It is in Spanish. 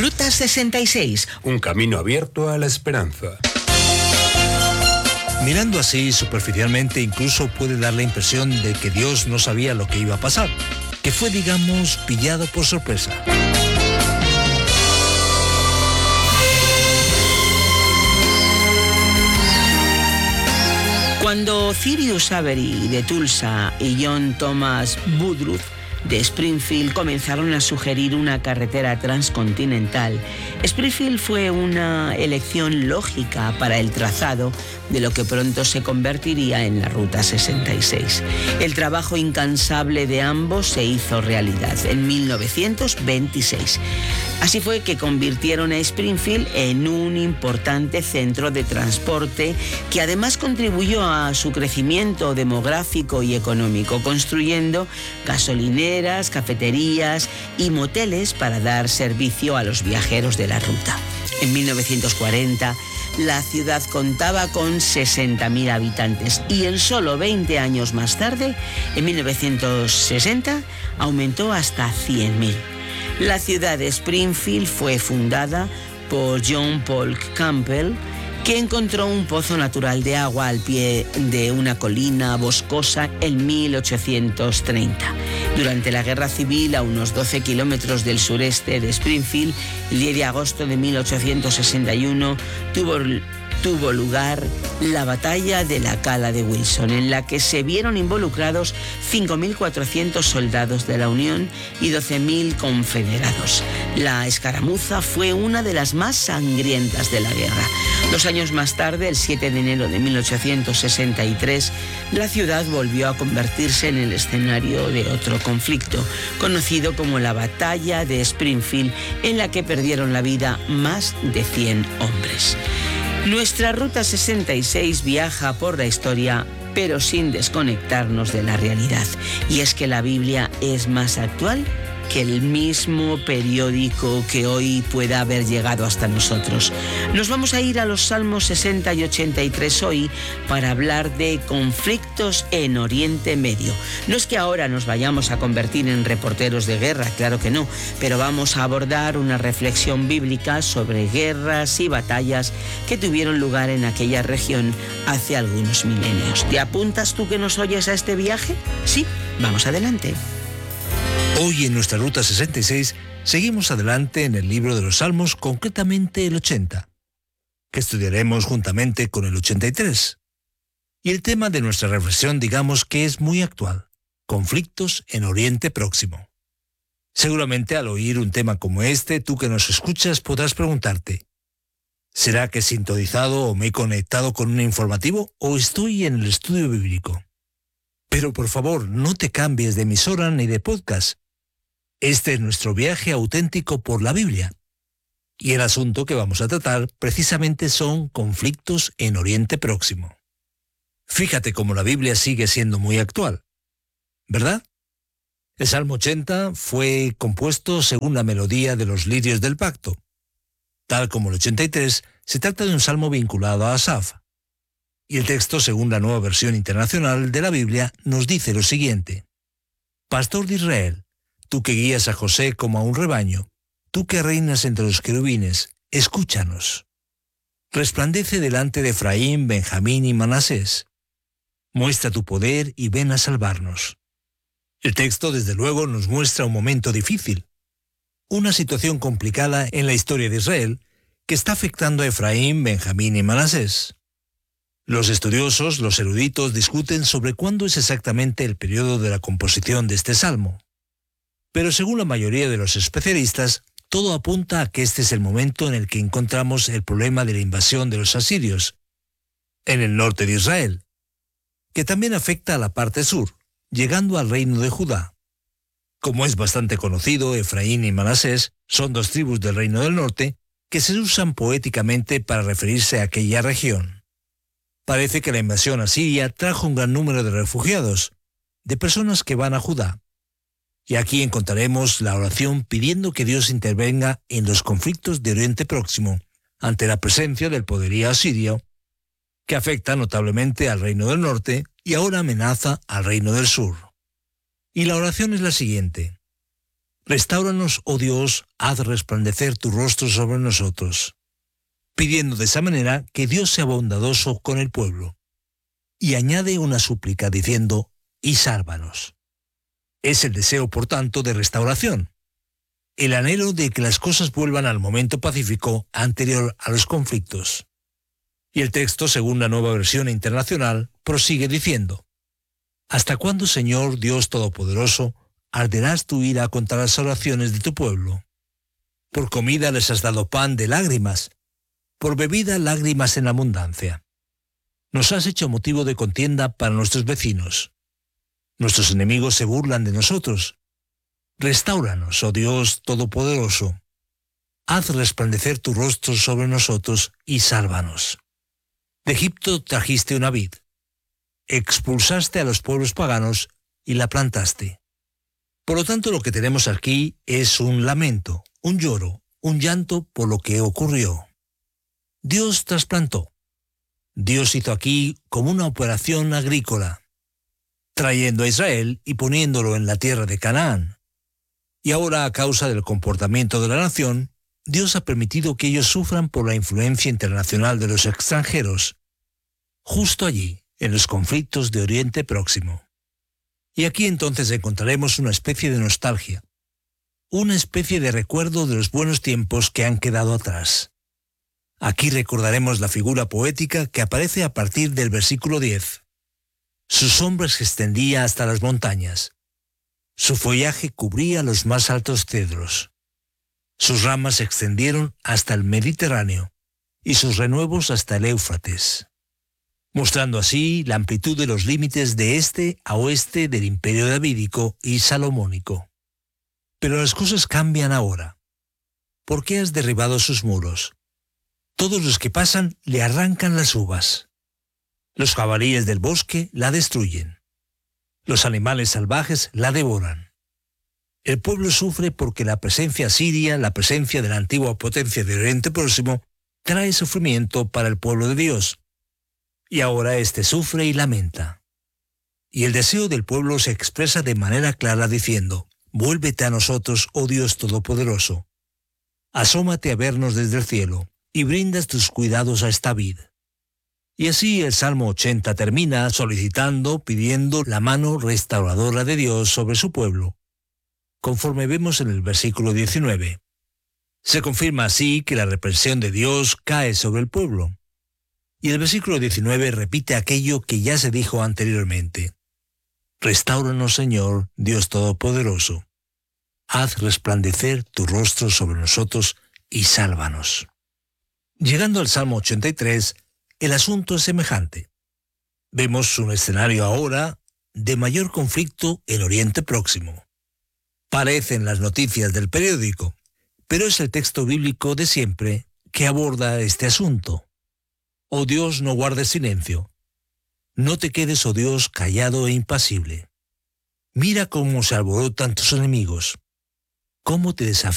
Ruta 66, un camino abierto a la esperanza. Mirando así superficialmente, incluso puede dar la impresión de que Dios no sabía lo que iba a pasar, que fue, digamos, pillado por sorpresa. Cuando Cyrus Avery de Tulsa y John Thomas Woodruff de Springfield comenzaron a sugerir una carretera transcontinental, Springfield fue una elección lógica para el trazado de lo que pronto se convertiría en la Ruta 66. El trabajo incansable de ambos se hizo realidad en 1926. Así fue que convirtieron a Springfield en un importante centro de transporte que además contribuyó a su crecimiento demográfico y económico, construyendo gasolineras, cafeterías y moteles para dar servicio a los viajeros de la ruta. En 1940, la ciudad contaba con 60.000 habitantes y en solo 20 años más tarde, en 1960, aumentó hasta 100.000. La ciudad de Springfield fue fundada por John Paul Campbell, que encontró un pozo natural de agua al pie de una colina boscosa en 1830. Durante la Guerra Civil, a unos 12 kilómetros del sureste de Springfield, el 10 de agosto de 1861, tuvo lugar la batalla de la Cala de Wilson, en la que se vieron involucrados 5.400 soldados de la Unión y 12.000 confederados. La escaramuza fue una de las más sangrientas de la guerra. 2 años más tarde, el 7 de enero de 1863, la ciudad volvió a convertirse en el escenario de otro conflicto, conocido como la Batalla de Springfield, en la que perdieron la vida más de 100 hombres. Nuestra Ruta 66 viaja por la historia, pero sin desconectarnos de la realidad. Y es que la Biblia es más actual que el mismo periódico que hoy pueda haber llegado hasta nosotros. Nos vamos a ir a los Salmos 60 y 83 hoy para hablar de conflictos en Oriente Medio. No es que ahora nos vayamos a convertir en reporteros de guerra, claro que no, pero vamos a abordar una reflexión bíblica sobre guerras y batallas que tuvieron lugar en aquella región hace algunos milenios. ¿Te apuntas tú que nos oyes a este viaje? Sí, vamos adelante. Hoy en nuestra Ruta 66 seguimos adelante en el libro de los Salmos, concretamente el 80, que estudiaremos juntamente con el 83. Y el tema de nuestra reflexión, digamos que es muy actual: conflictos en Oriente Próximo. Seguramente al oír un tema como este, tú que nos escuchas podrás preguntarte: ¿será que he sintonizado o me he conectado con un informativo o estoy en el estudio bíblico? Pero por favor, no te cambies de emisora ni de podcast. Este es nuestro viaje auténtico por la Biblia. Y el asunto que vamos a tratar precisamente son conflictos en Oriente Próximo. Fíjate cómo la Biblia sigue siendo muy actual, ¿verdad? El Salmo 80 fue compuesto según la melodía de los lirios del pacto. Tal como el 83, se trata de un salmo vinculado a Asaf. Y el texto, según la Nueva Versión Internacional de la Biblia, nos dice lo siguiente: Pastor de Israel, tú que guías a José como a un rebaño, tú que reinas entre los querubines, escúchanos. Resplandece delante de Efraín, Benjamín y Manasés. Muestra tu poder y ven a salvarnos. El texto, desde luego, nos muestra un momento difícil, una situación complicada en la historia de Israel que está afectando a Efraín, Benjamín y Manasés. Los estudiosos, los eruditos, discuten sobre cuándo es exactamente el periodo de la composición de este salmo. Pero según la mayoría de los especialistas, todo apunta a que este es el momento en el que encontramos el problema de la invasión de los asirios en el norte de Israel, que también afecta a la parte sur, llegando al reino de Judá. Como es bastante conocido, Efraín y Manasés son 2 tribus del reino del norte que se usan poéticamente para referirse a aquella región. Parece que la invasión asiria trajo un gran número de refugiados, de personas que van a Judá. Y aquí encontraremos la oración pidiendo que Dios intervenga en los conflictos de Oriente Próximo ante la presencia del poderío asirio, que afecta notablemente al reino del norte y ahora amenaza al reino del sur. Y la oración es la siguiente: Restáuranos, oh Dios, haz resplandecer tu rostro sobre nosotros, pidiendo de esa manera que Dios sea bondadoso con el pueblo. Y añade una súplica diciendo, y sálvanos. Es el deseo, por tanto, de restauración, el anhelo de que las cosas vuelvan al momento pacífico anterior a los conflictos. Y el texto, según la Nueva Versión Internacional, prosigue diciendo, ¿hasta cuándo, Señor Dios Todopoderoso, arderás tu ira contra las oraciones de tu pueblo? Por comida les has dado pan de lágrimas, por bebida lágrimas en abundancia. Nos has hecho motivo de contienda para nuestros vecinos. Nuestros enemigos se burlan de nosotros. Restáuranos, oh Dios Todopoderoso. Haz resplandecer tu rostro sobre nosotros y sálvanos. De Egipto trajiste una vid. Expulsaste a los pueblos paganos y la plantaste. Por lo tanto, lo que tenemos aquí es un lamento, un lloro, un llanto por lo que ocurrió. Dios trasplantó. Dios hizo aquí como una operación agrícola, trayendo a Israel y poniéndolo en la tierra de Canaán. Y ahora, a causa del comportamiento de la nación, Dios ha permitido que ellos sufran por la influencia internacional de los extranjeros, justo allí, en los conflictos de Oriente Próximo. Y aquí entonces encontraremos una especie de nostalgia, una especie de recuerdo de los buenos tiempos que han quedado atrás. Aquí recordaremos la figura poética que aparece a partir del versículo 10. Su sombra se extendía hasta las montañas. Su follaje cubría los más altos cedros. Sus ramas se extendieron hasta el Mediterráneo y sus renuevos hasta el Éufrates, mostrando así la amplitud de los límites de este a oeste del imperio davídico y salomónico. Pero las cosas cambian ahora. ¿Por qué has derribado sus muros? Todos los que pasan le arrancan las uvas. Los jabalíes del bosque la destruyen. Los animales salvajes la devoran. El pueblo sufre porque la presencia asiria, la presencia de la antigua potencia del Oriente Próximo, trae sufrimiento para el pueblo de Dios. Y ahora éste sufre y lamenta. Y el deseo del pueblo se expresa de manera clara diciendo, vuélvete a nosotros, oh Dios Todopoderoso. Asómate a vernos desde el cielo, y brindas tus cuidados a esta vid. Y así el Salmo 80 termina solicitando, pidiendo la mano restauradora de Dios sobre su pueblo, conforme vemos en el versículo 19. Se confirma así que la represión de Dios cae sobre el pueblo. Y el versículo 19 repite aquello que ya se dijo anteriormente. Restáuranos, Señor, Dios Todopoderoso. Haz resplandecer tu rostro sobre nosotros y sálvanos. Llegando al Salmo 83, el asunto es semejante. Vemos un escenario ahora de mayor conflicto en Oriente Próximo. Parecen las noticias del periódico, pero es el texto bíblico de siempre que aborda este asunto. Oh Dios, no guardes silencio. No te quedes, oh Dios, callado e impasible. Mira cómo se alborotan tus enemigos, cómo te desafían